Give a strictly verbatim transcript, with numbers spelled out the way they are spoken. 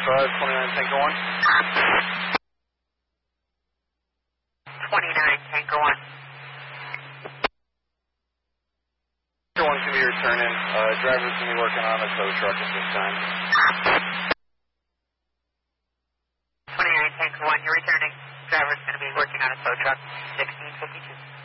five, twenty-nine Tango one. twenty-nine Tango one. Tango one can be returning. Uh, driver's going to be working on a tow truck at this time. twenty-nine Tango one, you're returning. Driver's going to be working on a tow truck, sixteen fifty-two.